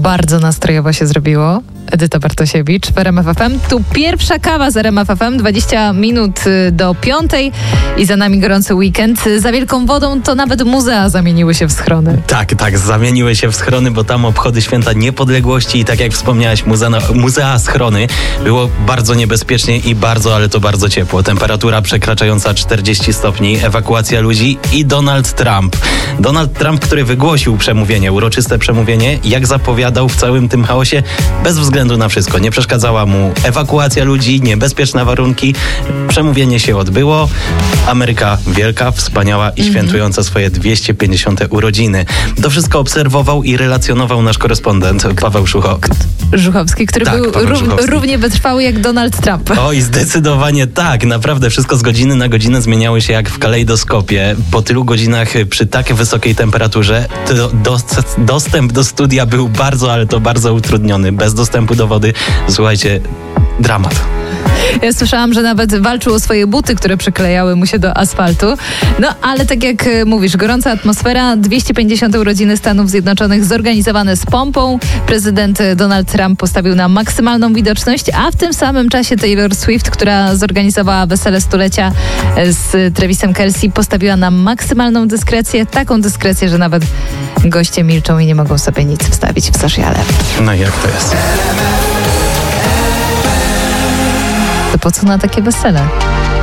bardzo nastrojowo się zrobiło. Edyta Bartosiewicz w RMF FM. Tu pierwsza kawa z RMF FM, 20 minut do 5 i za nami gorący weekend. Za Wielką Wodą to nawet muzea zamieniły się w schrony. Tak, zamieniły się w schrony, bo tam obchody Święta Niepodległości i tak jak wspomniałaś, muzea schrony. Było bardzo niebezpiecznie i bardzo, ale to bardzo ciepło. Temperatura przekraczająca 40 stopni, ewakuacja ludzi i Donald Trump. Donald Trump, który wygłosił przemówienie, uroczyste przemówienie, jak zapowiadał w całym tym chaosie, bez względu na wszystko. Nie przeszkadzała mu ewakuacja ludzi, niebezpieczne warunki. Przemówienie się odbyło. Ameryka wielka, wspaniała i świętująca swoje 250. urodziny. To wszystko obserwował i relacjonował nasz korespondent Paweł Żuchowski, który był równie wytrwały jak Donald Trump. Oj, zdecydowanie tak. Naprawdę wszystko z godziny na godzinę zmieniało się jak w kalejdoskopie. Po tylu godzinach przy tak wysokiej temperaturze dostęp do studia był bardzo, ale to bardzo utrudniony. Bez dostępu do wody, słuchajcie, dramat. Ja słyszałam, że nawet walczył o swoje buty, które przyklejały mu się do asfaltu. No, ale tak jak mówisz, gorąca atmosfera, 250 urodziny Stanów Zjednoczonych zorganizowane z pompą. Prezydent Donald Trump postawił na maksymalną widoczność, a w tym samym czasie Taylor Swift, która zorganizowała wesele stulecia z Travisem Kelce, postawiła na maksymalną dyskrecję. Taką dyskrecję, że nawet goście milczą i nie mogą sobie nic wstawić w sociale. No i jak to jest? To po co na takie wesele?